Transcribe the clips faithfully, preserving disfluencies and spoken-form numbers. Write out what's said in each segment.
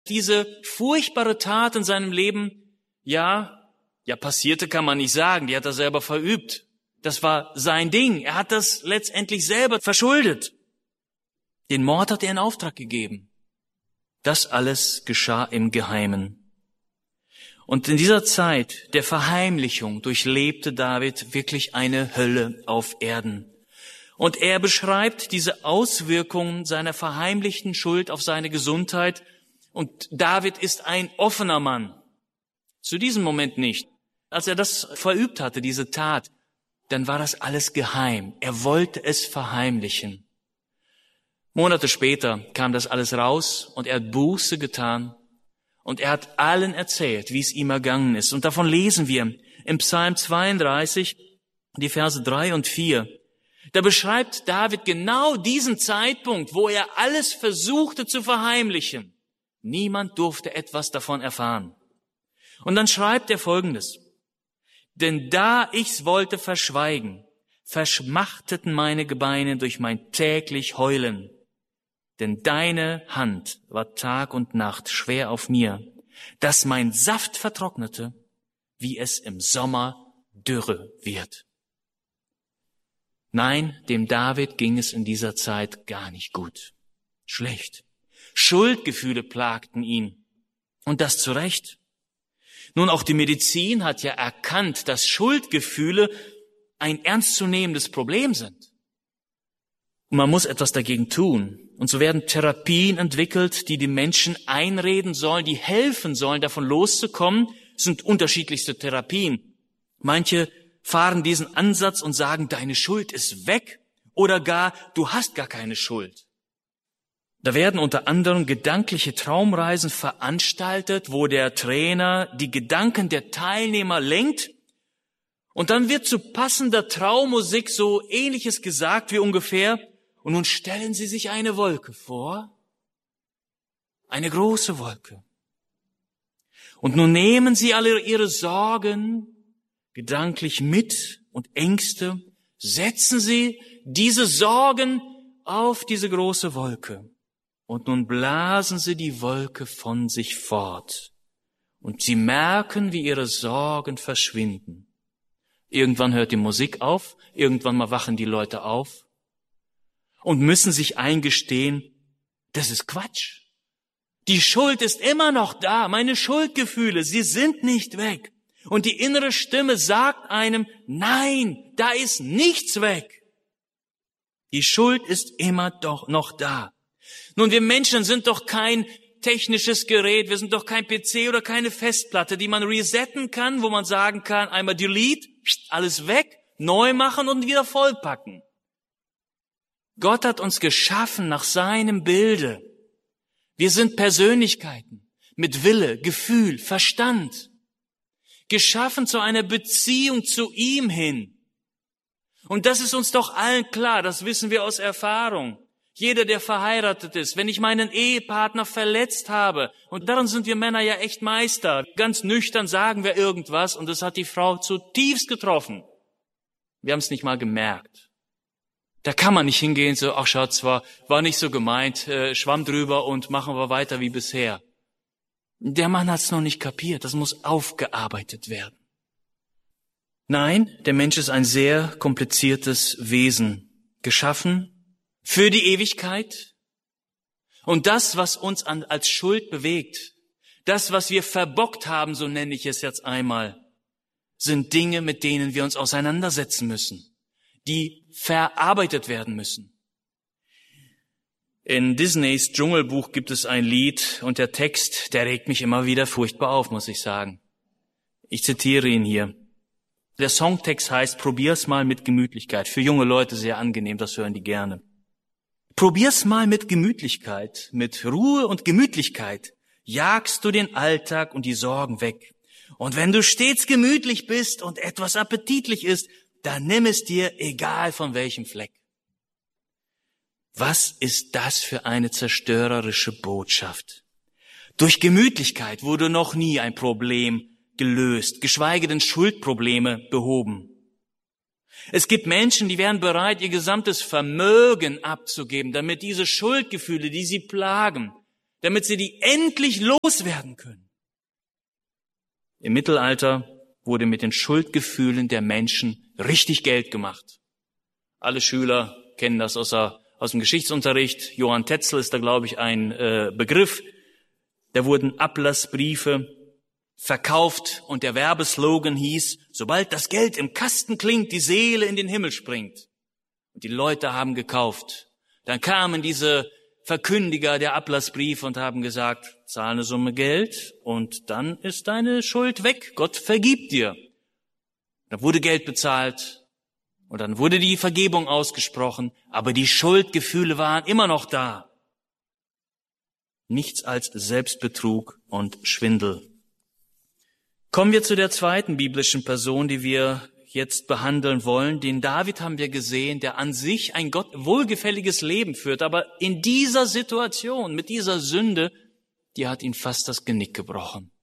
Diese furchtbare Tat in seinem Leben, ja, ja, passierte kann man nicht sagen, die hat er selber verübt. Das war sein Ding. Er hat das letztendlich selber verschuldet. Den Mord hat er in Auftrag gegeben. Das alles geschah im Geheimen. Und in dieser Zeit der Verheimlichung durchlebte David wirklich eine Hölle auf Erden. Und er beschreibt diese Auswirkungen seiner verheimlichten Schuld auf seine Gesundheit. Und David ist ein offener Mann. Zu diesem Moment nicht. Als er das verübt hatte, diese Tat, dann war das alles geheim. Er wollte es verheimlichen. Monate später kam das alles raus und er hat Buße getan. Und er hat allen erzählt, wie es ihm ergangen ist. Und davon lesen wir im Psalm zweiunddreißig, die Verse drei und vier. Da beschreibt David genau diesen Zeitpunkt, wo er alles versuchte zu verheimlichen. Niemand durfte etwas davon erfahren. Und dann schreibt er Folgendes. Denn da ich's wollte verschweigen, verschmachteten meine Gebeine durch mein täglich Heulen. Denn deine Hand war Tag und Nacht schwer auf mir, dass mein Saft vertrocknete, wie es im Sommer Dürre wird. Nein, dem David ging es in dieser Zeit gar nicht gut. Schlecht. Schuldgefühle plagten ihn. Und das zu Recht. Nun, auch die Medizin hat ja erkannt, dass Schuldgefühle ein ernstzunehmendes Problem sind. Und man muss etwas dagegen tun. Und so werden Therapien entwickelt, die den Menschen einreden sollen, die helfen sollen, davon loszukommen. Es sind unterschiedlichste Therapien. Manche fahren diesen Ansatz und sagen, deine Schuld ist weg oder gar, du hast gar keine Schuld. Da werden unter anderem gedankliche Traumreisen veranstaltet, wo der Trainer die Gedanken der Teilnehmer lenkt und dann wird zu passender Traummusik so Ähnliches gesagt wie ungefähr, und nun stellen Sie sich eine Wolke vor, eine große Wolke. Und nun nehmen Sie alle Ihre Sorgen gedanklich mit und Ängste, setzen Sie diese Sorgen auf diese große Wolke. Und nun blasen Sie die Wolke von sich fort. Und Sie merken, wie Ihre Sorgen verschwinden. Irgendwann hört die Musik auf, irgendwann mal wachen die Leute auf und müssen sich eingestehen, das ist Quatsch. Die Schuld ist immer noch da, meine Schuldgefühle, sie sind nicht weg. Und die innere Stimme sagt einem, nein, da ist nichts weg. Die Schuld ist immer doch noch da. Nun, wir Menschen sind doch kein technisches Gerät, wir sind doch kein P C oder keine Festplatte, die man resetten kann, wo man sagen kann, einmal delete, alles weg, neu machen und wieder vollpacken. Gott hat uns geschaffen nach seinem Bilde. Wir sind Persönlichkeiten mit Wille, Gefühl, Verstand, geschaffen zu einer Beziehung zu ihm hin. Und das ist uns doch allen klar, das wissen wir aus Erfahrung. Jeder, der verheiratet ist, wenn ich meinen Ehepartner verletzt habe, und daran sind wir Männer ja echt Meister, ganz nüchtern sagen wir irgendwas und das hat die Frau zutiefst getroffen. Wir haben es nicht mal gemerkt. Da kann man nicht hingehen, so, ach Schatz, war, war nicht so gemeint, äh, schwamm drüber und machen wir weiter wie bisher. Der Mann hat es noch nicht kapiert, das muss aufgearbeitet werden. Nein, der Mensch ist ein sehr kompliziertes Wesen, geschaffen für die Ewigkeit. Und das, was uns an, als Schuld bewegt, das, was wir verbockt haben, so nenne ich es jetzt einmal, sind Dinge, mit denen wir uns auseinandersetzen müssen, die verarbeitet werden müssen. In Disneys Dschungelbuch gibt es ein Lied und der Text, der regt mich immer wieder furchtbar auf, muss ich sagen. Ich zitiere ihn hier. Der Songtext heißt, probier's mal mit Gemütlichkeit. Für junge Leute sehr angenehm, das hören die gerne. Probier's mal mit Gemütlichkeit, mit Ruhe und Gemütlichkeit. Jagst du den Alltag und die Sorgen weg. Und wenn du stets gemütlich bist und etwas appetitlich ist, dann nimm es dir, egal von welchem Fleck. Was ist das für eine zerstörerische Botschaft? Durch Gemütlichkeit wurde noch nie ein Problem gelöst, geschweige denn Schuldprobleme behoben. Es gibt Menschen, die wären bereit, ihr gesamtes Vermögen abzugeben, damit diese Schuldgefühle, die sie plagen, damit sie die endlich loswerden können. Im Mittelalter wurde mit den Schuldgefühlen der Menschen richtig Geld gemacht. Alle Schüler kennen das aus, der, aus dem Geschichtsunterricht. Johann Tetzel ist da, glaube ich, ein äh, Begriff. Da wurden Ablassbriefe verkauft und der Werbeslogan hieß, sobald das Geld im Kasten klingt, die Seele in den Himmel springt. Und die Leute haben gekauft. Dann kamen diese Verkündiger der Ablassbriefe und haben gesagt, zahl eine Summe Geld und dann ist deine Schuld weg. Gott vergibt dir. Da wurde Geld bezahlt und dann wurde die Vergebung ausgesprochen, aber die Schuldgefühle waren immer noch da. Nichts als Selbstbetrug und Schwindel. Kommen wir zu der zweiten biblischen Person, die wir jetzt behandeln wollen. Den David haben wir gesehen, der an sich ein Gott wohlgefälliges Leben führt, aber in dieser Situation, mit dieser Sünde, die hat ihn fast das Genick gebrochen.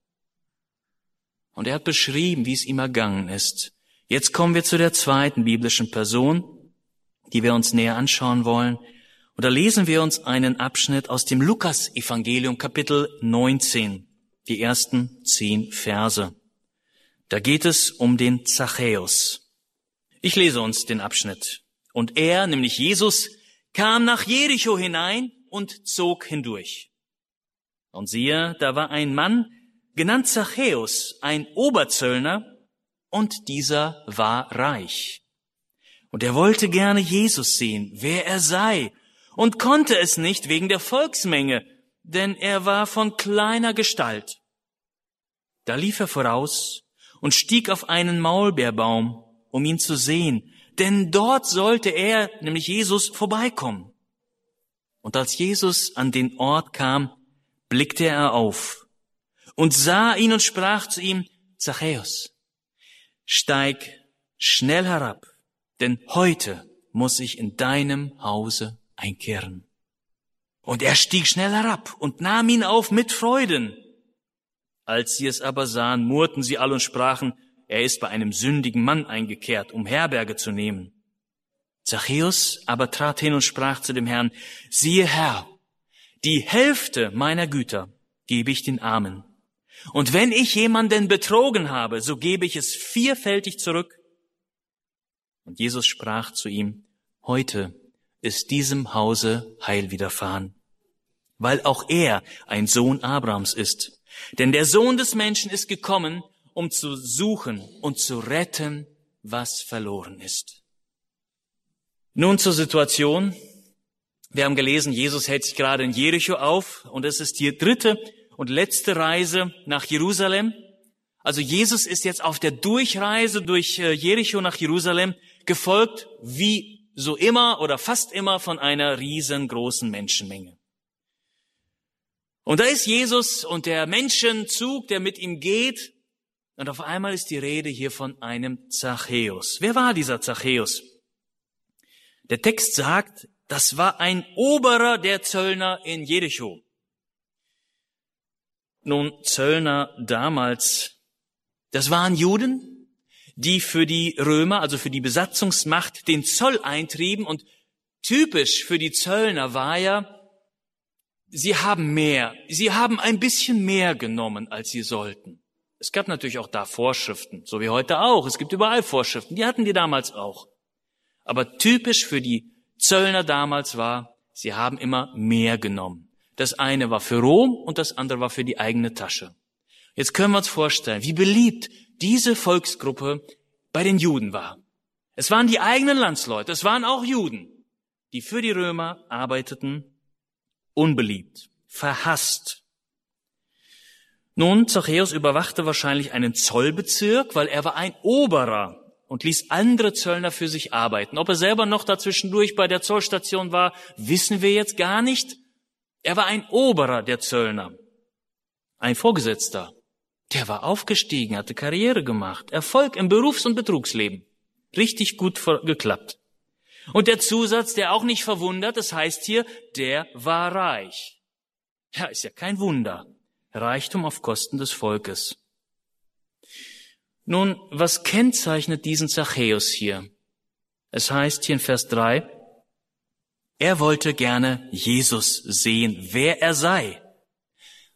Und er hat beschrieben, wie es ihm ergangen ist. Jetzt kommen wir zu der zweiten biblischen Person, die wir uns näher anschauen wollen. Und da lesen wir uns einen Abschnitt aus dem Lukas-Evangelium, Kapitel neunzehn, die ersten zehn Verse. Da geht es um den Zachäus. Ich lese uns den Abschnitt. Und er, nämlich Jesus, kam nach Jericho hinein und zog hindurch. Und siehe, da war ein Mann, genannt Zachäus, ein Oberzöllner, und dieser war reich. Und er wollte gerne Jesus sehen, wer er sei, und konnte es nicht wegen der Volksmenge, denn er war von kleiner Gestalt. Da lief er voraus und stieg auf einen Maulbeerbaum, um ihn zu sehen, denn dort sollte er, nämlich Jesus, vorbeikommen. Und als Jesus an den Ort kam, blickte er auf und sah ihn und sprach zu ihm, Zachäus, steig schnell herab, denn heute muss ich in deinem Hause einkehren. Und er stieg schnell herab und nahm ihn auf mit Freuden. Als sie es aber sahen, murrten sie alle und sprachen, er ist bei einem sündigen Mann eingekehrt, um Herberge zu nehmen. Zachäus aber trat hin und sprach zu dem Herrn, siehe Herr, die Hälfte meiner Güter gebe ich den Armen. Und wenn ich jemanden betrogen habe, so gebe ich es vierfältig zurück. Und Jesus sprach zu ihm, heute ist diesem Hause Heil widerfahren, weil auch er ein Sohn Abrahams ist. Denn der Sohn des Menschen ist gekommen, um zu suchen und zu retten, was verloren ist. Nun zur Situation. Wir haben gelesen, Jesus hält sich gerade in Jericho auf und es ist die dritte und letzte Reise nach Jerusalem. Also Jesus ist jetzt auf der Durchreise durch Jericho nach Jerusalem, gefolgt wie so immer oder fast immer von einer riesengroßen Menschenmenge. Und da ist Jesus und der Menschenzug, der mit ihm geht. Und auf einmal ist die Rede hier von einem Zachäus. Wer war dieser Zachäus? Der Text sagt, das war ein Oberer der Zöllner in Jericho. Nun, Zöllner damals, das waren Juden, die für die Römer, also für die Besatzungsmacht, den Zoll eintrieben. Und typisch für die Zöllner war ja, sie haben mehr, sie haben ein bisschen mehr genommen, als sie sollten. Es gab natürlich auch da Vorschriften, so wie heute auch. Es gibt überall Vorschriften, die hatten die damals auch. Aber typisch für die Zöllner damals war, sie haben immer mehr genommen. Das eine war für Rom und das andere war für die eigene Tasche. Jetzt können wir uns vorstellen, wie beliebt diese Volksgruppe bei den Juden war. Es waren die eigenen Landsleute, es waren auch Juden, die für die Römer arbeiteten. Unbeliebt, verhasst. Nun, Zachäus überwachte wahrscheinlich einen Zollbezirk, weil er war ein Oberer und ließ andere Zöllner für sich arbeiten. Ob er selber noch dazwischendurch bei der Zollstation war, wissen wir jetzt gar nicht. Er war ein Oberer der Zöllner, ein Vorgesetzter. Der war aufgestiegen, hatte Karriere gemacht, Erfolg im Berufs- und Betrugsleben. Richtig gut geklappt. Und der Zusatz, der auch nicht verwundert, das heißt hier, der war reich. Ja, ist ja kein Wunder. Reichtum auf Kosten des Volkes. Nun, was kennzeichnet diesen Zachäus hier? Es heißt hier in Vers drei, er wollte gerne Jesus sehen, wer er sei.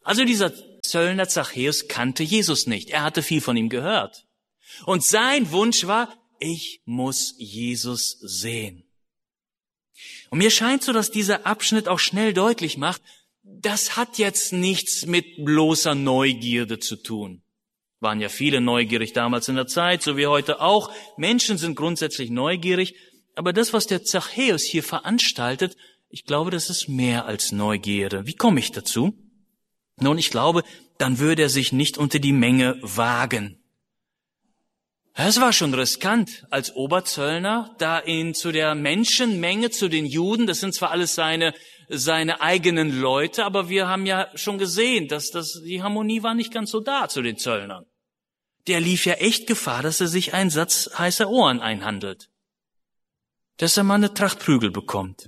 Also dieser Zöllner Zachäus kannte Jesus nicht. Er hatte viel von ihm gehört. Und sein Wunsch war, ich muss Jesus sehen. Und mir scheint so, dass dieser Abschnitt auch schnell deutlich macht, das hat jetzt nichts mit bloßer Neugierde zu tun. Waren ja viele neugierig damals in der Zeit, so wie heute auch. Menschen sind grundsätzlich neugierig. Aber das, was der Zachäus hier veranstaltet, ich glaube, das ist mehr als Neugierde. Wie komme ich dazu? Nun, ich glaube, dann würde er sich nicht unter die Menge wagen. Es war schon riskant, als Oberzöllner da in zu der Menschenmenge, zu den Juden, das sind zwar alles seine seine eigenen Leute, aber wir haben ja schon gesehen, dass das die Harmonie war nicht ganz so da zu den Zöllnern. Der lief ja echt Gefahr, dass er sich einen Satz heißer Ohren einhandelt. Dass er mal eine Tracht Prügel bekommt.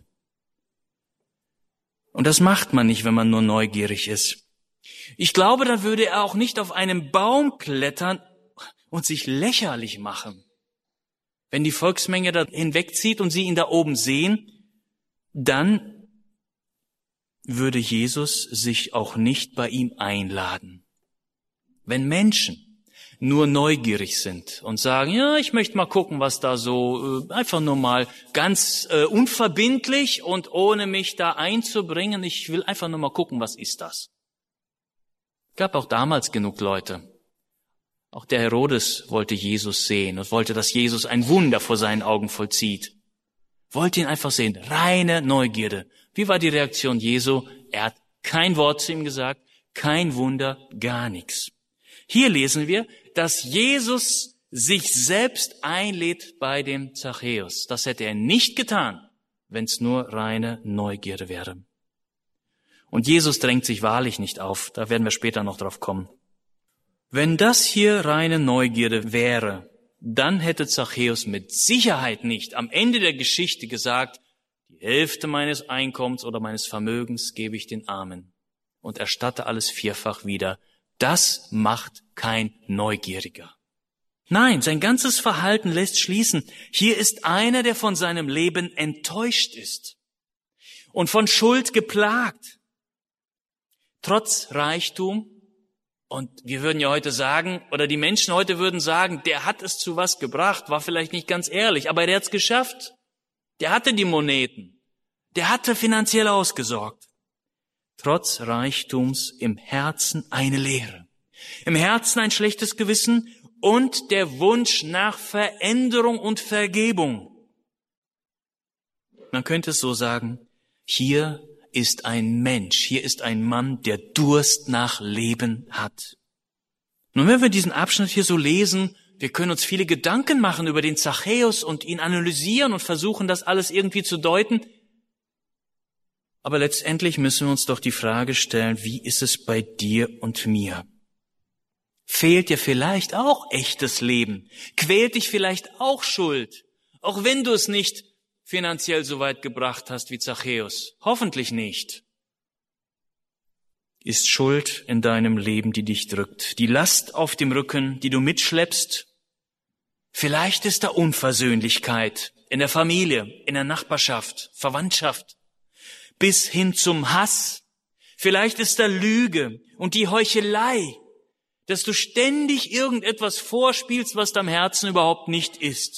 Und das macht man nicht, wenn man nur neugierig ist. Ich glaube, dann würde er auch nicht auf einen Baum klettern und sich lächerlich machen. Wenn die Volksmenge da hinwegzieht und sie ihn da oben sehen, dann würde Jesus sich auch nicht bei ihm einladen. Wenn Menschen nur neugierig sind und sagen, ja, ich möchte mal gucken, was da so, äh, einfach nur mal ganz äh, unverbindlich und ohne mich da einzubringen, ich will einfach nur mal gucken, was ist das? Gab auch damals genug Leute. Auch der Herodes wollte Jesus sehen und wollte, dass Jesus ein Wunder vor seinen Augen vollzieht. Wollte ihn einfach sehen. Reine Neugierde. Wie war die Reaktion Jesu? Er hat kein Wort zu ihm gesagt, kein Wunder, gar nichts. Hier lesen wir, dass Jesus sich selbst einlädt bei dem Zachäus. Das hätte er nicht getan, wenn es nur reine Neugierde wäre. Und Jesus drängt sich wahrlich nicht auf. Da werden wir später noch drauf kommen. Wenn das hier reine Neugierde wäre, dann hätte Zachäus mit Sicherheit nicht am Ende der Geschichte gesagt, die Hälfte meines Einkommens oder meines Vermögens gebe ich den Armen und erstatte alles vierfach wieder. Das macht kein Neugieriger. Nein, sein ganzes Verhalten lässt schließen, hier ist einer, der von seinem Leben enttäuscht ist und von Schuld geplagt. Trotz Reichtum. Und wir würden ja heute sagen, oder die Menschen heute würden sagen, der hat es zu was gebracht, war vielleicht nicht ganz ehrlich, aber der hat es geschafft. Der hatte die Moneten. Der hatte finanziell ausgesorgt. Trotz Reichtums im Herzen eine Leere. Im Herzen ein schlechtes Gewissen und der Wunsch nach Veränderung und Vergebung. Man könnte es so sagen, hier ist ein Mensch, hier ist ein Mann, der Durst nach Leben hat. Nun, wenn wir diesen Abschnitt hier so lesen, wir können uns viele Gedanken machen über den Zachäus und ihn analysieren und versuchen, das alles irgendwie zu deuten. Aber letztendlich müssen wir uns doch die Frage stellen, wie ist es bei dir und mir? Fehlt dir vielleicht auch echtes Leben? Quält dich vielleicht auch Schuld? Auch wenn du es nicht finanziell so weit gebracht hast wie Zachäus. Hoffentlich nicht. Ist Schuld in deinem Leben, die dich drückt? Die Last auf dem Rücken, die du mitschleppst? Vielleicht ist da Unversöhnlichkeit in der Familie, in der Nachbarschaft, Verwandtschaft, bis hin zum Hass. Vielleicht ist da Lüge und die Heuchelei, dass du ständig irgendetwas vorspielst, was deinem Herzen überhaupt nicht ist.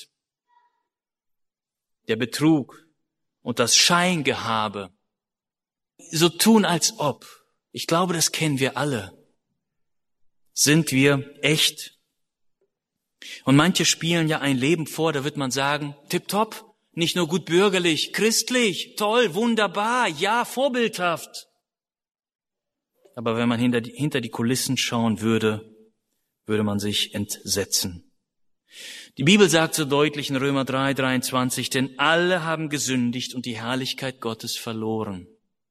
Der Betrug und das Scheingehabe, so tun als ob. Ich glaube, das kennen wir alle. Sind wir echt? Und manche spielen ja ein Leben vor, da wird man sagen, tipptopp, nicht nur gut bürgerlich, christlich, toll, wunderbar, ja, vorbildhaft. Aber wenn man hinter die, hinter die Kulissen schauen würde, würde man sich entsetzen. Die Bibel sagt so deutlich in Römer drei, dreiundzwanzig, denn alle haben gesündigt und die Herrlichkeit Gottes verloren.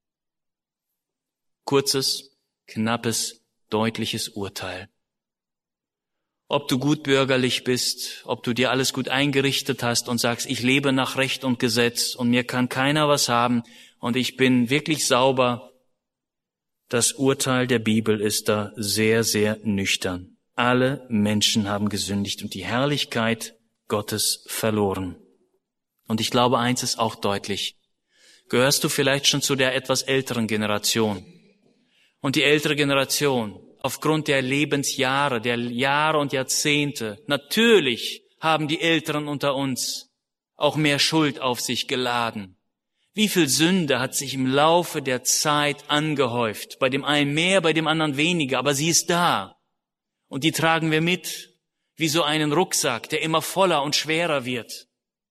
Kurzes, knappes, deutliches Urteil. Ob du gut bürgerlich bist, ob du dir alles gut eingerichtet hast und sagst, ich lebe nach Recht und Gesetz und mir kann keiner was haben und ich bin wirklich sauber. Das Urteil der Bibel ist da sehr, sehr nüchtern. Alle Menschen haben gesündigt und die Herrlichkeit Gottes verloren. Und ich glaube, eins ist auch deutlich. Gehörst du vielleicht schon zu der etwas älteren Generation? Und die ältere Generation, aufgrund der Lebensjahre, der Jahre und Jahrzehnte, natürlich haben die Älteren unter uns auch mehr Schuld auf sich geladen. Wie viel Sünde hat sich im Laufe der Zeit angehäuft? Bei dem einen mehr, bei dem anderen weniger, aber sie ist da. Und die tragen wir mit, wie so einen Rucksack, der immer voller und schwerer wird.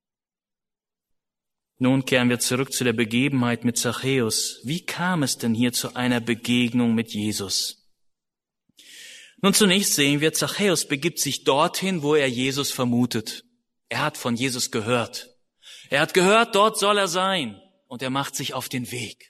Nun kehren wir zurück zu der Begebenheit mit Zachäus. Wie kam es denn hier zu einer Begegnung mit Jesus? Nun zunächst sehen wir, Zachäus begibt sich dorthin, wo er Jesus vermutet. Er hat von Jesus gehört. Er hat gehört, dort soll er sein. Und er macht sich auf den Weg.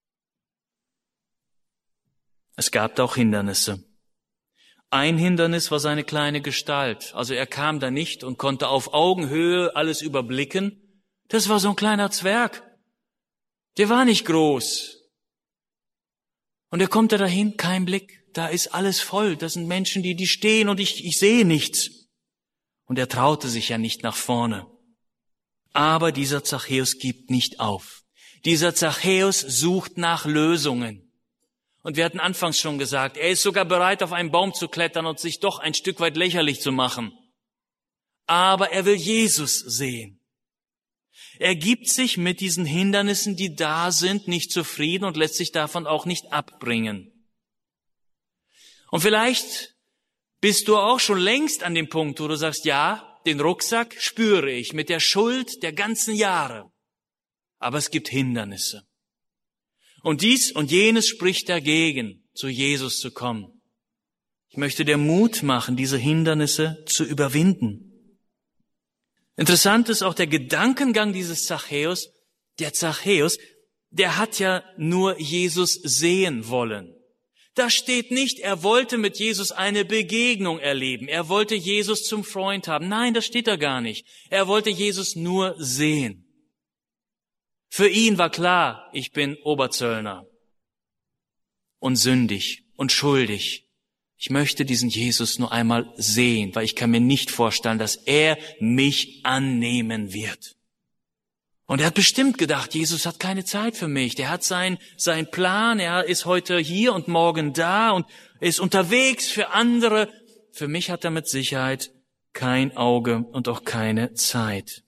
Es gab da auch Hindernisse. Ein Hindernis war seine kleine Gestalt. Also er kam da nicht und konnte auf Augenhöhe alles überblicken. Das war so ein kleiner Zwerg. Der war nicht groß. Und er kommt da dahin, kein Blick. Da ist alles voll. Das sind Menschen, die, die stehen und ich, ich sehe nichts. Und er traute sich ja nicht nach vorne. Aber dieser Zachäus gibt nicht auf. Dieser Zachäus sucht nach Lösungen. Und wir hatten anfangs schon gesagt, er ist sogar bereit, auf einen Baum zu klettern und sich doch ein Stück weit lächerlich zu machen. Aber er will Jesus sehen. Er gibt sich mit diesen Hindernissen, die da sind, nicht zufrieden und lässt sich davon auch nicht abbringen. Und vielleicht bist du auch schon längst an dem Punkt, wo du sagst, ja, den Rucksack spüre ich mit der Schuld der ganzen Jahre. Aber es gibt Hindernisse. Und dies und jenes spricht dagegen, zu Jesus zu kommen. Ich möchte dir Mut machen, diese Hindernisse zu überwinden. Interessant ist auch der Gedankengang dieses Zachäus. Der Zachäus, der hat ja nur Jesus sehen wollen. Da steht nicht, er wollte mit Jesus eine Begegnung erleben. Er wollte Jesus zum Freund haben. Nein, das steht da gar nicht. Er wollte Jesus nur sehen. Für ihn war klar, ich bin Oberzöllner und sündig und schuldig. Ich möchte diesen Jesus nur einmal sehen, weil ich kann mir nicht vorstellen, dass er mich annehmen wird. Und er hat bestimmt gedacht, Jesus hat keine Zeit für mich. Der hat seinen sein Plan, er ist heute hier und morgen da und ist unterwegs für andere. Für mich hat er mit Sicherheit kein Auge und auch keine Zeit.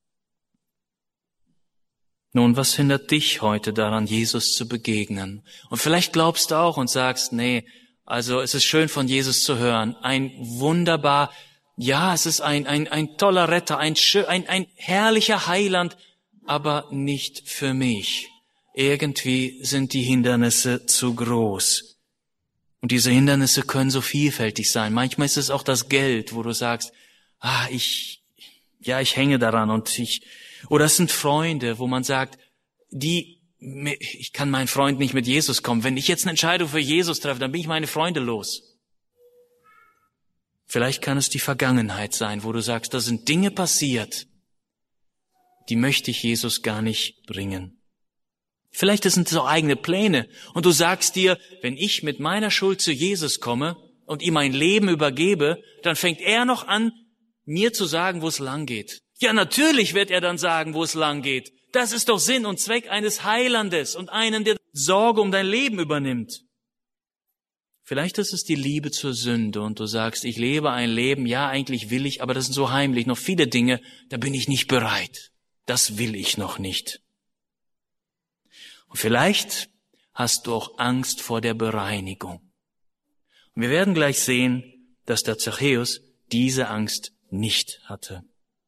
Nun, was hindert dich heute daran, Jesus zu begegnen? Und vielleicht glaubst du auch und sagst, nee, also es ist schön von Jesus zu hören. Ein wunderbar, ja, es ist ein ein ein toller Retter, ein ein, ein herrlicher Heiland, aber nicht für mich. Irgendwie sind die Hindernisse zu groß. Und diese Hindernisse können so vielfältig sein. Manchmal ist es auch das Geld, wo du sagst, ah, ich, ja, ich hänge daran und ich, oder es sind Freunde, wo man sagt, die, ich kann meinen Freund nicht mit Jesus kommen. Wenn ich jetzt eine Entscheidung für Jesus treffe, dann bin ich meine Freunde los. Vielleicht kann es die Vergangenheit sein, wo du sagst, da sind Dinge passiert, die möchte ich Jesus gar nicht bringen. Vielleicht sind es auch eigene Pläne und du sagst dir, wenn ich mit meiner Schuld zu Jesus komme und ihm mein Leben übergebe, dann fängt er noch an, mir zu sagen, wo es lang geht. Ja, natürlich wird er dann sagen, wo es lang geht. Das ist doch Sinn und Zweck eines Heilandes und einen, der Sorge um dein Leben übernimmt. Vielleicht ist es die Liebe zur Sünde und du sagst, ich lebe ein Leben, ja, eigentlich will ich, aber das sind so heimlich, noch viele Dinge, da bin ich nicht bereit. Das will ich noch nicht. Und vielleicht hast du auch Angst vor der Bereinigung. Und wir werden gleich sehen, dass der Zachäus diese Angst nicht hatte.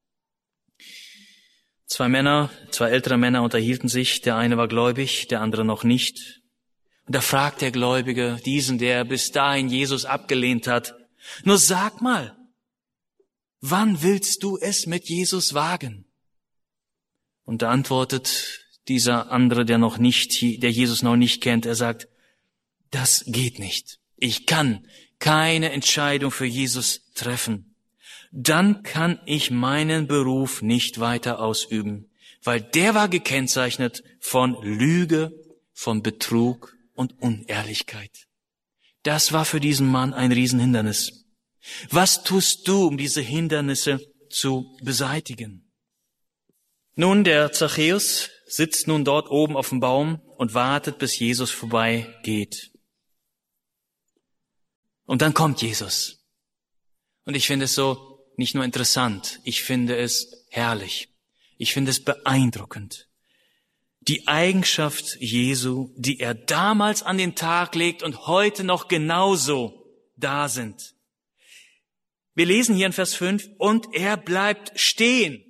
Zwei Männer, zwei ältere Männer unterhielten sich. Der eine war gläubig, der andere noch nicht. Und da fragt der Gläubige diesen, der bis dahin Jesus abgelehnt hat, nur sag mal, wann willst du es mit Jesus wagen? Und da antwortet dieser andere, der noch nicht, der Jesus noch nicht kennt, er sagt, das geht nicht. Ich kann keine Entscheidung für Jesus treffen. Dann kann ich meinen Beruf nicht weiter ausüben, weil der war gekennzeichnet von Lüge, von Betrug und Unehrlichkeit. Das war für diesen Mann ein Riesenhindernis. Was tust du, um diese Hindernisse zu beseitigen? Nun, der Zachäus sitzt nun dort oben auf dem Baum und wartet, bis Jesus vorbeigeht. Und dann kommt Jesus. Und ich finde es so nicht nur interessant, ich finde es herrlich. Ich finde es beeindruckend. Die Eigenschaft Jesu, die er damals an den Tag legt und heute noch genauso da sind. Wir lesen hier in Vers fünf, und er bleibt stehen.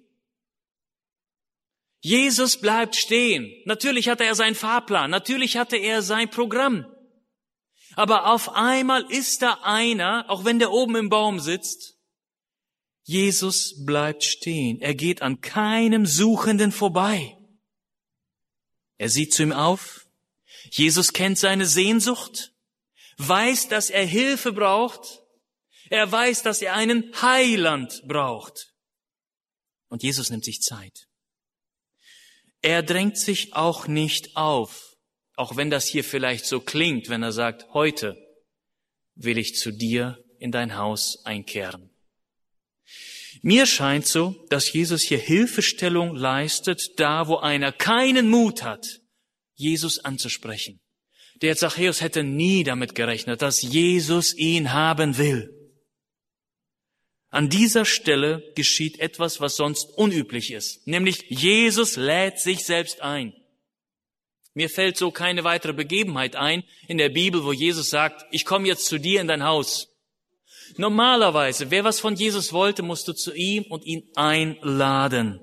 Jesus bleibt stehen. Natürlich hatte er seinen Fahrplan, natürlich hatte er sein Programm. Aber auf einmal ist da einer, auch wenn der oben im Baum sitzt, Jesus bleibt stehen. Er geht an keinem Suchenden vorbei. Er sieht zu ihm auf. Jesus kennt seine Sehnsucht, weiß, dass er Hilfe braucht. Er weiß, dass er einen Heiland braucht. Und Jesus nimmt sich Zeit. Er drängt sich auch nicht auf, auch wenn das hier vielleicht so klingt, wenn er sagt, heute will ich zu dir in dein Haus einkehren. Mir scheint so, dass Jesus hier Hilfestellung leistet, da wo einer keinen Mut hat, Jesus anzusprechen. Der Zachäus hätte nie damit gerechnet, dass Jesus ihn haben will. An dieser Stelle geschieht etwas, was sonst unüblich ist, nämlich Jesus lädt sich selbst ein. Mir fällt so keine weitere Begebenheit ein in der Bibel, wo Jesus sagt, ich komme jetzt zu dir in dein Haus. Normalerweise, wer was von Jesus wollte, musste zu ihm und ihn einladen.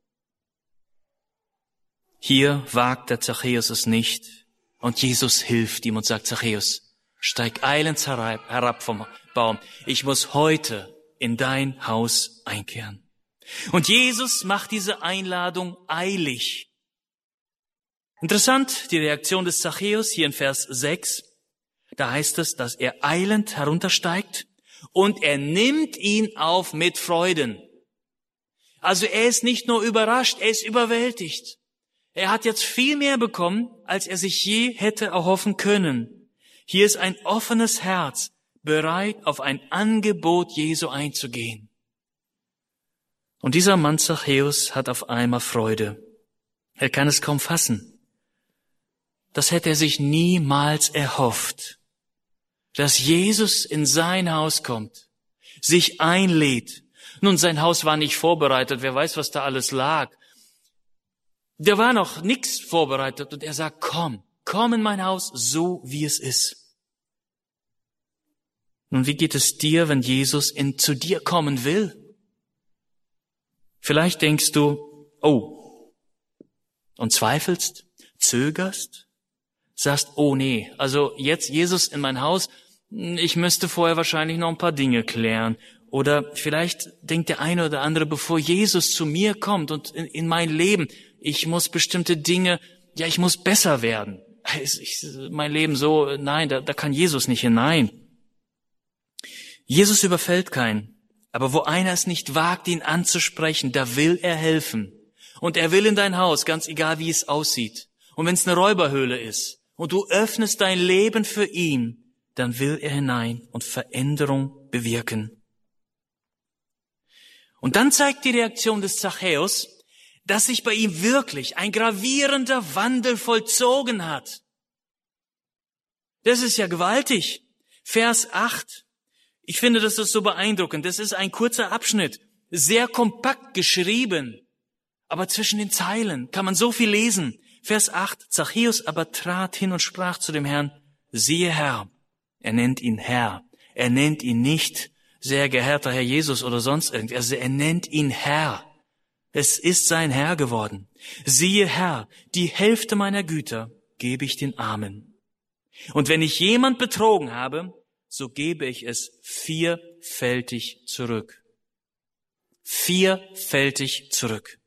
Hier wagt der Zachäus es nicht und Jesus hilft ihm und sagt, Zachäus, steig eilends herab vom Baum. Ich muss heute in dein Haus einkehren. Und Jesus macht diese Einladung eilig. Interessant, die Reaktion des Zachäus hier in Vers sechs. Da heißt es, dass er eilend heruntersteigt und er nimmt ihn auf mit Freuden. Also er ist nicht nur überrascht, er ist überwältigt. Er hat jetzt viel mehr bekommen, als er sich je hätte erhoffen können. Hier ist ein offenes Herz, bereit, auf ein Angebot Jesu einzugehen. Und dieser Mann Zachäus hat auf einmal Freude. Er kann es kaum fassen. Das hätte er sich niemals erhofft, dass Jesus in sein Haus kommt, sich einlädt. Nun, sein Haus war nicht vorbereitet, wer weiß, was da alles lag. Da war noch nichts vorbereitet und er sagt, komm, komm in mein Haus, so wie es ist. Nun, wie geht es dir, wenn Jesus in, zu dir kommen will? Vielleicht denkst du, oh, und zweifelst, zögerst, sagst, oh nee, also jetzt Jesus in mein Haus, ich müsste vorher wahrscheinlich noch ein paar Dinge klären. Oder vielleicht denkt der eine oder andere, bevor Jesus zu mir kommt und in, in mein Leben, ich muss bestimmte Dinge, ja, ich muss besser werden. Ich, ich, mein Leben so, nein, da, da kann Jesus nicht hinein. Jesus überfällt keinen, aber wo einer es nicht wagt, ihn anzusprechen, da will er helfen. Und er will in dein Haus, ganz egal wie es aussieht. Und wenn es eine Räuberhöhle ist und du öffnest dein Leben für ihn, dann will er hinein und Veränderung bewirken. Und dann zeigt die Reaktion des Zachäus, dass sich bei ihm wirklich ein gravierender Wandel vollzogen hat. Das ist ja gewaltig. Vers acht. Ich finde, das ist so beeindruckend. Das ist ein kurzer Abschnitt, sehr kompakt geschrieben. Aber zwischen den Zeilen kann man so viel lesen. Vers acht. Zachäus aber trat hin und sprach zu dem Herrn, siehe Herr. Er nennt ihn Herr. Er nennt ihn nicht sehr geehrter Herr Jesus oder sonst irgendwas. Also er nennt ihn Herr. Es ist sein Herr geworden. Siehe Herr, die Hälfte meiner Güter gebe ich den Armen. Und wenn ich jemand betrogen habe, so gebe ich es vierfältig zurück. Vierfältig zurück.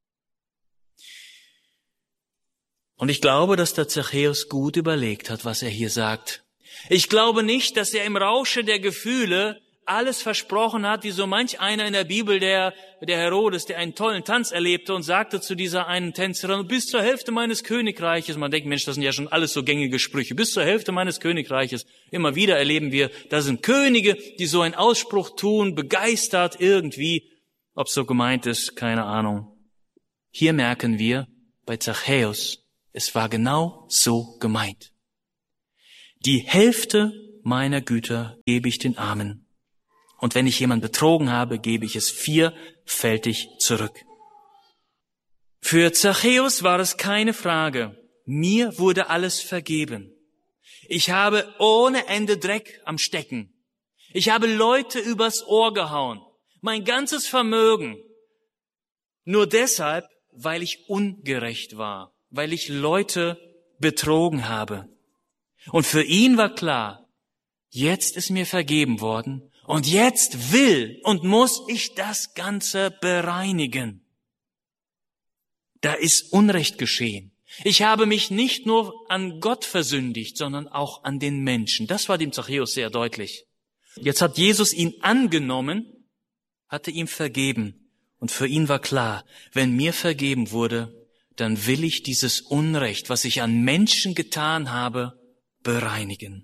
Und ich glaube, dass der Zachäus gut überlegt hat, was er hier sagt. Ich glaube nicht, dass er im Rausche der Gefühle alles versprochen hat, wie so manch einer in der Bibel, der, der Herodes, der einen tollen Tanz erlebte und sagte zu dieser einen Tänzerin, bis zur Hälfte meines Königreiches, man denkt, Mensch, das sind ja schon alles so gängige Sprüche, bis zur Hälfte meines Königreiches, immer wieder erleben wir, da sind Könige, die so einen Ausspruch tun, begeistert irgendwie, ob so gemeint ist, keine Ahnung. Hier merken wir, bei Zachäus, es war genau so gemeint. Die Hälfte meiner Güter gebe ich den Armen. Und wenn ich jemand betrogen habe, gebe ich es vierfältig zurück. Für Zachäus war es keine Frage. Mir wurde alles vergeben. Ich habe ohne Ende Dreck am Stecken. Ich habe Leute übers Ohr gehauen. Mein ganzes Vermögen. Nur deshalb, weil ich ungerecht war. Weil ich Leute betrogen habe. Und für ihn war klar, jetzt ist mir vergeben worden und jetzt will und muss ich das Ganze bereinigen. Da ist Unrecht geschehen. Ich habe mich nicht nur an Gott versündigt, sondern auch an den Menschen. Das war dem Zachäus sehr deutlich. Jetzt hat Jesus ihn angenommen, hatte ihm vergeben. Und für ihn war klar, wenn mir vergeben wurde, dann will ich dieses Unrecht, was ich an Menschen getan habe, bereinigen.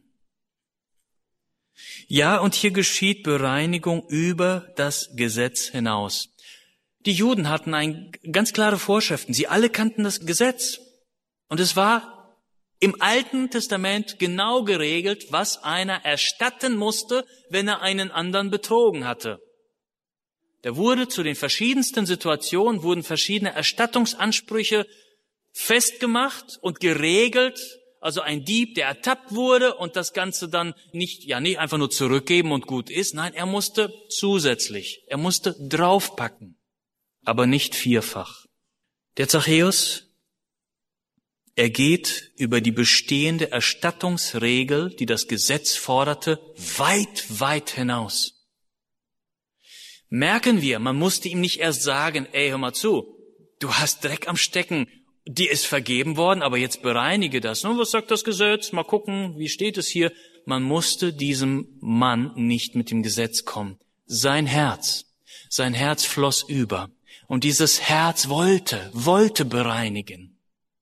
Ja, und hier geschieht Bereinigung über das Gesetz hinaus. Die Juden hatten ein, ganz klare Vorschriften. Sie alle kannten das Gesetz. Und es war im Alten Testament genau geregelt, was einer erstatten musste, wenn er einen anderen betrogen hatte. Da wurde zu den verschiedensten Situationen, wurden verschiedene Erstattungsansprüche festgemacht und geregelt. Also ein Dieb, der ertappt wurde und das Ganze dann nicht, ja nicht einfach nur zurückgeben und gut ist. Nein, er musste zusätzlich, er musste draufpacken, aber nicht vierfach. Der Zachäus, er geht über die bestehende Erstattungsregel, die das Gesetz forderte, weit, weit hinaus. Merken wir, man musste ihm nicht erst sagen, ey, hör mal zu, du hast Dreck am Stecken, dir ist vergeben worden, aber jetzt bereinige das. Nun, was sagt das Gesetz? Mal gucken, wie steht es hier? Man musste diesem Mann nicht mit dem Gesetz kommen. Sein Herz, sein Herz floss über. Und dieses Herz wollte, wollte bereinigen.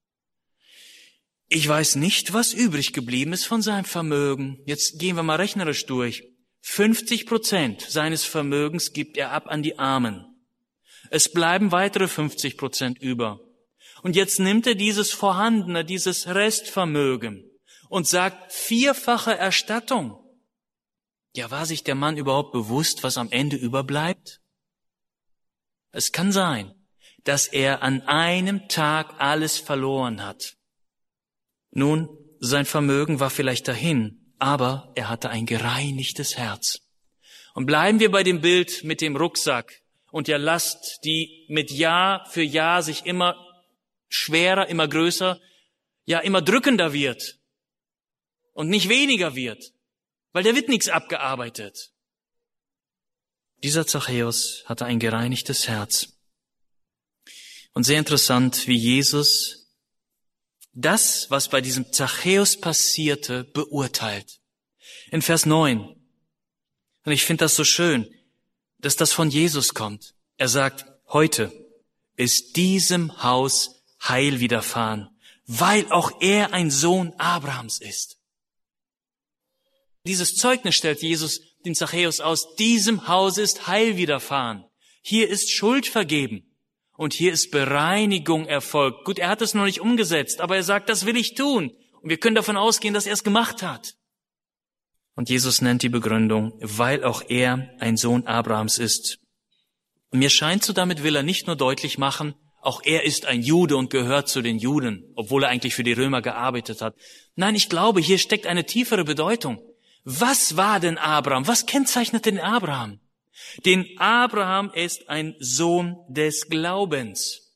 Ich weiß nicht, was übrig geblieben ist von seinem Vermögen. Jetzt gehen wir mal rechnerisch durch. fünfzig Prozent seines Vermögens gibt er ab an die Armen. Es bleiben weitere fünfzig Prozent über. Und jetzt nimmt er dieses Vorhandene, dieses Restvermögen und sagt vierfache Erstattung. Ja, war sich der Mann überhaupt bewusst, was am Ende überbleibt? Es kann sein, dass er an einem Tag alles verloren hat. Nun, sein Vermögen war vielleicht dahin, aber er hatte ein gereinigtes Herz. Und bleiben wir bei dem Bild mit dem Rucksack und der Last, die mit Jahr für Jahr sich immer schwerer, immer größer, ja immer drückender wird und nicht weniger wird, weil da wird nichts abgearbeitet. Dieser Zachäus hatte ein gereinigtes Herz. Und sehr interessant, wie Jesus das, was bei diesem Zachäus passierte, beurteilt. In Vers neun. Und ich finde das so schön, dass das von Jesus kommt. Er sagt, heute ist diesem Haus Heil widerfahren, weil auch er ein Sohn Abrahams ist. Dieses Zeugnis stellt Jesus den Zachäus aus. Diesem Haus ist Heil widerfahren. Hier ist Schuld vergeben. Und hier ist Bereinigung erfolgt. Gut, er hat es noch nicht umgesetzt, aber er sagt, das will ich tun. Und wir können davon ausgehen, dass er es gemacht hat. Und Jesus nennt die Begründung, weil auch er ein Sohn Abrahams ist. Und mir scheint so, damit will er nicht nur deutlich machen, auch er ist ein Jude und gehört zu den Juden, obwohl er eigentlich für die Römer gearbeitet hat. Nein, ich glaube, hier steckt eine tiefere Bedeutung. Was war denn Abraham? Was kennzeichnet den Abraham? Denn Abraham ist ein Sohn des Glaubens.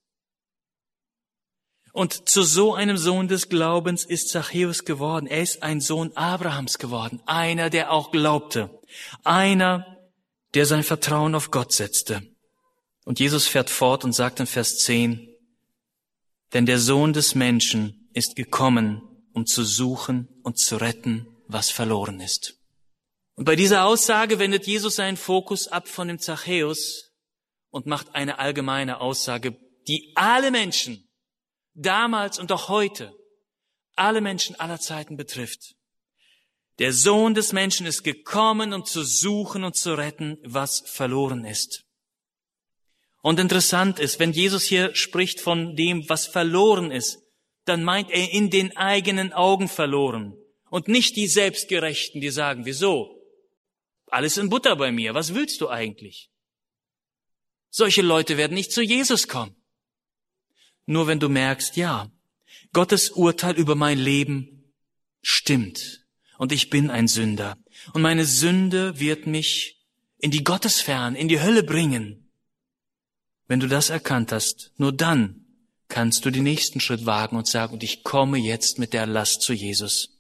Und zu so einem Sohn des Glaubens ist Zachäus geworden. Er ist ein Sohn Abrahams geworden. Einer, der auch glaubte. Einer, der sein Vertrauen auf Gott setzte. Und Jesus fährt fort und sagt in Vers zehn, denn der Sohn des Menschen ist gekommen, um zu suchen und zu retten, was verloren ist. Und bei dieser Aussage wendet Jesus seinen Fokus ab von dem Zachäus und macht eine allgemeine Aussage, die alle Menschen, damals und auch heute, alle Menschen aller Zeiten betrifft. Der Sohn des Menschen ist gekommen, um zu suchen und zu retten, was verloren ist. Und interessant ist, wenn Jesus hier spricht von dem, was verloren ist, dann meint er in den eigenen Augen verloren. Und nicht die Selbstgerechten, die sagen, wieso? Alles in Butter bei mir, was willst du eigentlich? Solche Leute werden nicht zu Jesus kommen. Nur wenn du merkst, ja, Gottes Urteil über mein Leben stimmt und ich bin ein Sünder und meine Sünde wird mich in die Gottesferne, in die Hölle bringen. Wenn du das erkannt hast, nur dann kannst du den nächsten Schritt wagen und sagen, und ich komme jetzt mit der Last zu Jesus.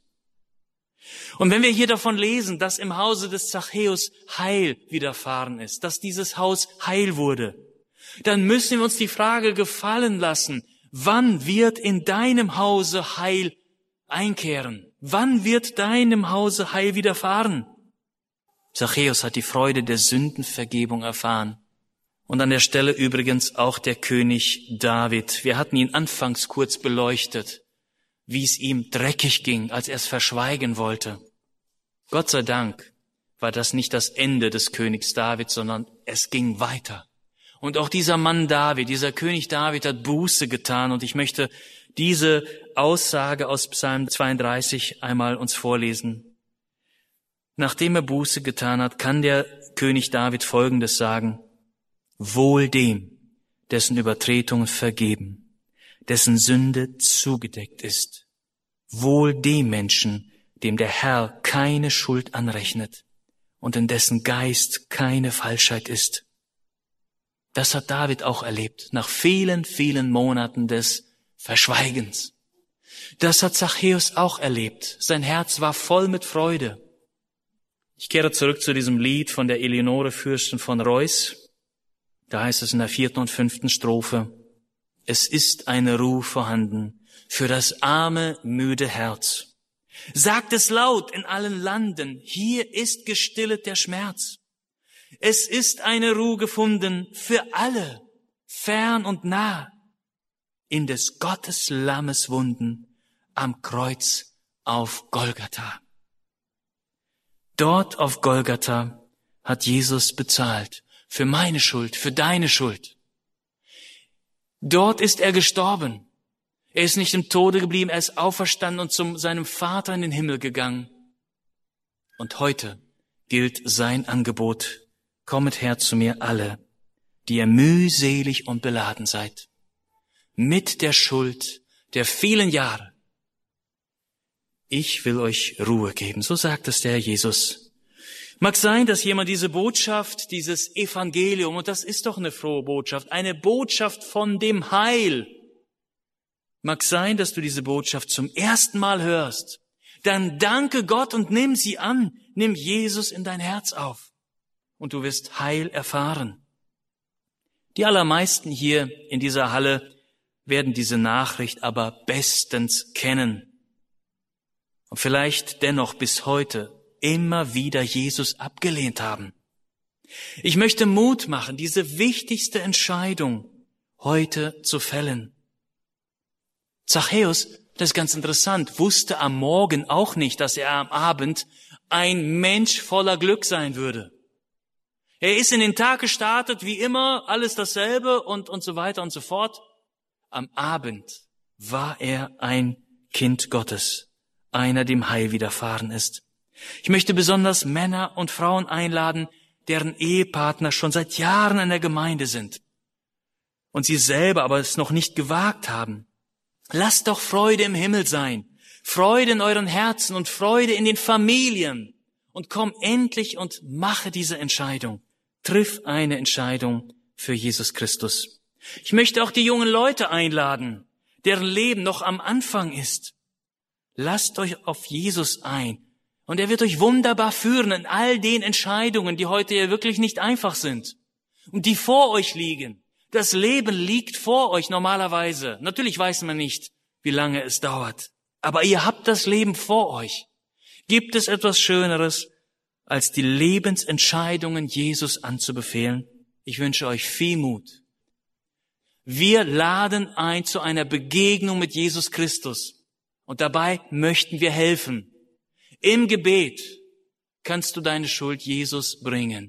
Und wenn wir hier davon lesen, dass im Hause des Zachäus Heil widerfahren ist, dass dieses Haus heil wurde, dann müssen wir uns die Frage gefallen lassen, wann wird in deinem Hause Heil einkehren? Wann wird deinem Hause Heil widerfahren? Zachäus hat die Freude der Sündenvergebung erfahren. Und an der Stelle übrigens auch der König David. Wir hatten ihn anfangs kurz beleuchtet, wie es ihm dreckig ging, als er es verschweigen wollte. Gott sei Dank war das nicht das Ende des Königs David, sondern es ging weiter. Und auch dieser Mann David, dieser König David hat Buße getan. Und ich möchte diese Aussage aus Psalm zweiunddreißig einmal uns vorlesen. Nachdem er Buße getan hat, kann der König David Folgendes sagen: Wohl dem, dessen Übertretungen vergeben, dessen Sünde zugedeckt ist. Wohl dem Menschen, dem der Herr keine Schuld anrechnet und in dessen Geist keine Falschheit ist. Das hat David auch erlebt, nach vielen, vielen Monaten des Verschweigens. Das hat Zachäus auch erlebt. Sein Herz war voll mit Freude. Ich kehre zurück zu diesem Lied von der Eleonore Fürstin von Reuß. Da heißt es in der vierten und fünften Strophe: Es ist eine Ruhe vorhanden für das arme, müde Herz. Sagt es laut in allen Landen, hier ist gestillet der Schmerz. Es ist eine Ruhe gefunden für alle, fern und nah, in des Gottes Lammes Wunden am Kreuz auf Golgatha. Dort auf Golgatha hat Jesus bezahlt für meine Schuld, für deine Schuld. Dort ist er gestorben. Er ist nicht im Tode geblieben, er ist auferstanden und zu seinem Vater in den Himmel gegangen. Und heute gilt sein Angebot: Kommet her zu mir alle, die ihr mühselig und beladen seid, mit der Schuld der vielen Jahre. Ich will euch Ruhe geben, so sagt es der Herr Jesus. Mag sein, dass jemand diese Botschaft, dieses Evangelium, und das ist doch eine frohe Botschaft, eine Botschaft von dem Heil. Mag sein, dass du diese Botschaft zum ersten Mal hörst. Dann danke Gott und nimm sie an. Nimm Jesus in dein Herz auf. Und du wirst Heil erfahren. Die allermeisten hier in dieser Halle werden diese Nachricht aber bestens kennen. Und vielleicht dennoch bis heute immer wieder Jesus abgelehnt haben. Ich möchte Mut machen, diese wichtigste Entscheidung heute zu fällen. Zachäus, das ist ganz interessant, wusste am Morgen auch nicht, dass er am Abend ein Mensch voller Glück sein würde. Er ist in den Tag gestartet, wie immer, alles dasselbe und, und so weiter und so fort. Am Abend war er ein Kind Gottes, einer, dem Heil widerfahren ist. Ich möchte besonders Männer und Frauen einladen, deren Ehepartner schon seit Jahren in der Gemeinde sind und sie selber aber es noch nicht gewagt haben. Lasst doch Freude im Himmel sein, Freude in euren Herzen und Freude in den Familien und komm endlich und mache diese Entscheidung. Triff eine Entscheidung für Jesus Christus. Ich möchte auch die jungen Leute einladen, deren Leben noch am Anfang ist. Lasst euch auf Jesus ein und er wird euch wunderbar führen in all den Entscheidungen, die heute ja wirklich nicht einfach sind und die vor euch liegen. Das Leben liegt vor euch normalerweise. Natürlich weiß man nicht, wie lange es dauert. Aber ihr habt das Leben vor euch. Gibt es etwas Schöneres, als die Lebensentscheidungen Jesus anzubefehlen? Ich wünsche euch viel Mut. Wir laden ein zu einer Begegnung mit Jesus Christus. Und dabei möchten wir helfen. Im Gebet kannst du deine Schuld Jesus bringen.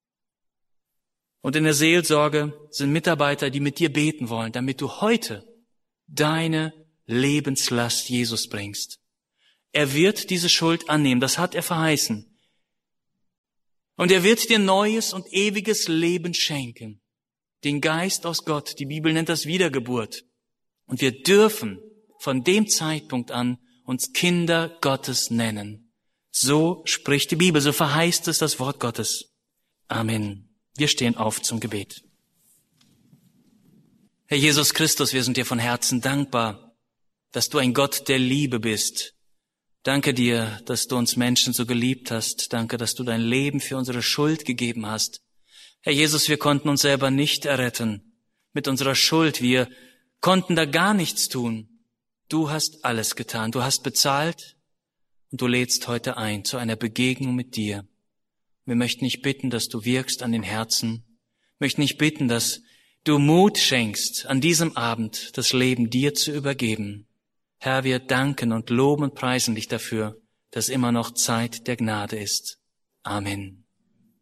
Und in der Seelsorge sind Mitarbeiter, die mit dir beten wollen, damit du heute deine Lebenslast Jesus bringst. Er wird diese Schuld annehmen, das hat er verheißen. Und er wird dir neues und ewiges Leben schenken. Den Geist aus Gott, die Bibel nennt das Wiedergeburt. Und wir dürfen von dem Zeitpunkt an uns Kinder Gottes nennen. So spricht die Bibel, so verheißt es das Wort Gottes. Amen. Wir stehen auf zum Gebet. Herr Jesus Christus, wir sind dir von Herzen dankbar, dass du ein Gott der Liebe bist. Danke dir, dass du uns Menschen so geliebt hast. Danke, dass du dein Leben für unsere Schuld gegeben hast. Herr Jesus, wir konnten uns selber nicht erretten mit unserer Schuld. Wir konnten da gar nichts tun. Du hast alles getan. Du hast bezahlt und du lädst heute ein zu einer Begegnung mit dir. Wir möchten dich bitten, dass du wirkst an den Herzen. Wir möchten dich bitten, dass du Mut schenkst, an diesem Abend das Leben dir zu übergeben. Herr, wir danken und loben und preisen dich dafür, dass immer noch Zeit der Gnade ist. Amen.